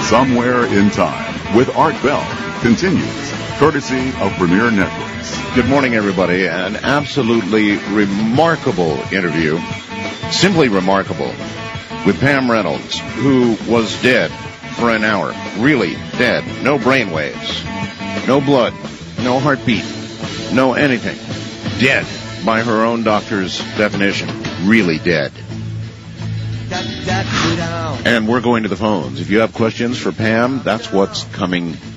Somewhere in Time with Art Bell continues, courtesy of Premier Networks. Good morning, everybody. An absolutely remarkable interview, simply remarkable, with Pam Reynolds, who was dead for an hour. Really dead. No brain waves. No blood. No heartbeat. No anything. Dead by her own doctor's definition. Really dead. And we're going to the phones. If you have questions for Pam, that's what's coming